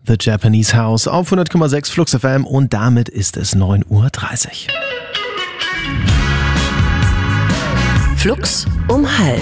The Japanese House auf 100,6 Flux FM und damit ist es 9:30 Uhr. Flux um 12:30.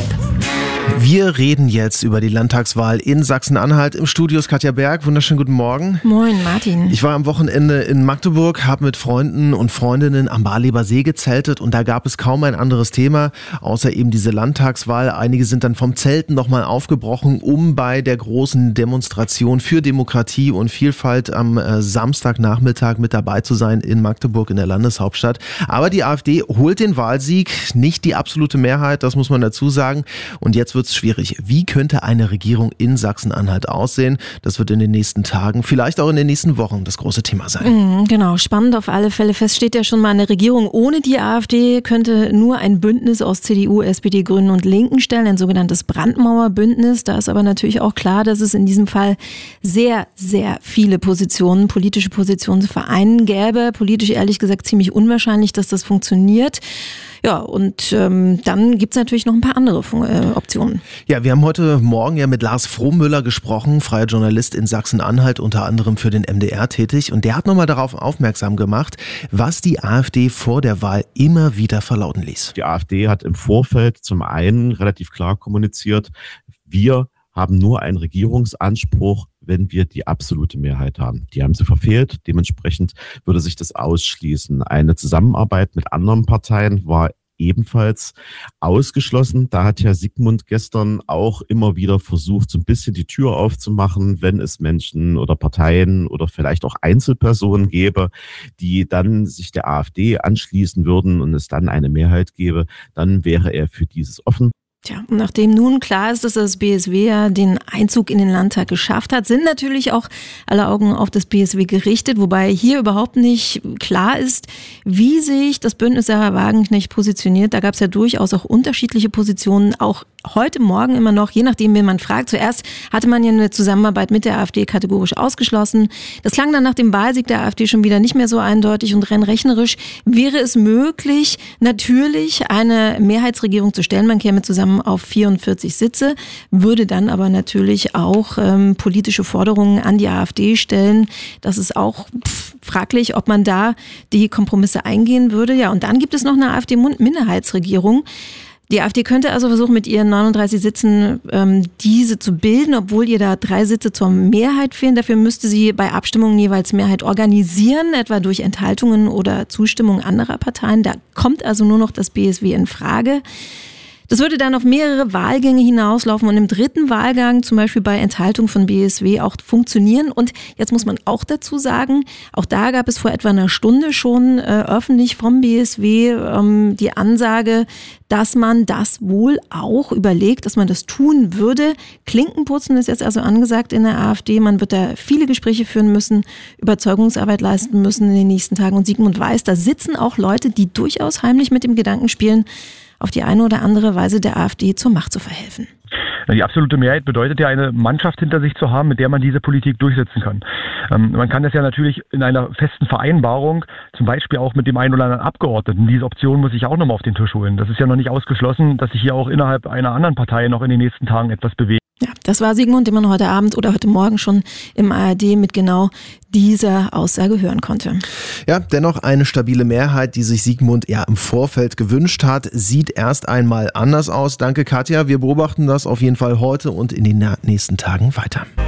Wir reden jetzt über die Landtagswahl in Sachsen-Anhalt. Im Studio ist Katja Berg. Wunderschönen guten Morgen. Moin, Martin. Ich war am Wochenende in Magdeburg, habe mit Freunden und Freundinnen am Barleber See gezeltet und da gab es kaum ein anderes Thema, außer eben diese Landtagswahl. Einige sind dann vom Zelten nochmal aufgebrochen, um bei der großen Demonstration für Demokratie und Vielfalt am Samstagnachmittag mit dabei zu sein in Magdeburg in der Landeshauptstadt. Aber die AfD holt den Wahlsieg, nicht die absolute Mehrheit, das muss man dazu sagen. Und jetzt wird es schwierig. Wie könnte eine Regierung in Sachsen-Anhalt aussehen? Das wird in den nächsten Tagen, vielleicht auch in den nächsten Wochen das große Thema sein. Genau, spannend auf alle Fälle. Fest steht ja schon mal, eine Regierung ohne die AfD könnte nur ein Bündnis aus CDU, SPD, Grünen und Linken stellen, ein sogenanntes Brandmauerbündnis. Da ist aber natürlich auch klar, dass es in diesem Fall sehr, sehr viele Positionen, politische Positionen zu vereinen gäbe. Politisch ehrlich gesagt ziemlich unwahrscheinlich, dass das funktioniert. Ja, und dann gibt's natürlich noch ein paar andere Optionen. Ja, wir haben heute Morgen ja mit Lars Frohmüller gesprochen, freier Journalist in Sachsen-Anhalt, unter anderem für den MDR tätig. Und der hat nochmal darauf aufmerksam gemacht, was die AfD vor der Wahl immer wieder verlauten ließ. Die AfD hat im Vorfeld zum einen relativ klar kommuniziert, wir haben nur einen Regierungsanspruch, wenn wir die absolute Mehrheit haben. Die haben sie verfehlt. Dementsprechend würde sich das ausschließen. Eine Zusammenarbeit mit anderen Parteien war ebenfalls ausgeschlossen. Da hat Herr Sigmund gestern auch immer wieder versucht, so ein bisschen die Tür aufzumachen, wenn es Menschen oder Parteien oder vielleicht auch Einzelpersonen gäbe, die dann sich der AfD anschließen würden und es dann eine Mehrheit gäbe, dann wäre er für dieses offen. Tja, und nachdem nun klar ist, dass das BSW ja den Einzug in den Landtag geschafft hat, sind natürlich auch alle Augen auf das BSW gerichtet, wobei hier überhaupt nicht klar ist, wie sich das Bündnis Sarah Wagenknecht positioniert. Da gab es ja durchaus auch unterschiedliche Positionen, auch heute Morgen immer noch, je nachdem, wen man fragt. Zuerst hatte man ja eine Zusammenarbeit mit der AfD kategorisch ausgeschlossen. Das klang dann nach dem Wahlsieg der AfD schon wieder nicht mehr so eindeutig und rein rechnerisch wäre es möglich, natürlich eine Mehrheitsregierung zu stellen. Man käme zusammen auf 44 Sitze, würde dann aber natürlich auch politische Forderungen an die AfD stellen. Das ist auch fraglich, ob man da die Kompromisse eingehen würde. Ja, und dann gibt es noch eine AfD-Minderheitsregierung. Die AfD könnte also versuchen, mit ihren 39 Sitzen diese zu bilden, obwohl ihr da 3 Sitze zur Mehrheit fehlen. Dafür müsste sie bei Abstimmungen jeweils Mehrheit organisieren, etwa durch Enthaltungen oder Zustimmung anderer Parteien. Da kommt also nur noch das BSW in Frage. Das würde dann auf mehrere Wahlgänge hinauslaufen und im dritten Wahlgang, zum Beispiel bei Enthaltung von BSW, auch funktionieren. Und jetzt muss man auch dazu sagen, auch da gab es vor etwa einer Stunde schon öffentlich vom BSW die Ansage, dass man das wohl auch überlegt, dass man das tun würde. Klinkenputzen ist jetzt also angesagt in der AfD. Man wird da viele Gespräche führen müssen, Überzeugungsarbeit leisten müssen in den nächsten Tagen. Und Sigmund weiß, da sitzen auch Leute, die durchaus heimlich mit dem Gedanken spielen, auf die eine oder andere Weise der AfD zur Macht zu verhelfen. Die absolute Mehrheit bedeutet ja, eine Mannschaft hinter sich zu haben, mit der man diese Politik durchsetzen kann. Man kann das ja natürlich in einer festen Vereinbarung, zum Beispiel auch mit dem einen oder anderen Abgeordneten, diese Option muss ich auch nochmal auf den Tisch holen. Das ist ja noch nicht ausgeschlossen, dass sich hier auch innerhalb einer anderen Partei noch in den nächsten Tagen etwas bewegt. Ja, das war Sigmund, den man heute Abend oder heute Morgen schon im ARD mit genau dieser Aussage hören konnte. Ja, dennoch eine stabile Mehrheit, die sich Sigmund ja im Vorfeld gewünscht hat, sieht erst einmal anders aus. Danke, Katja. Wir beobachten das auf jeden Fall heute und in den nächsten Tagen weiter.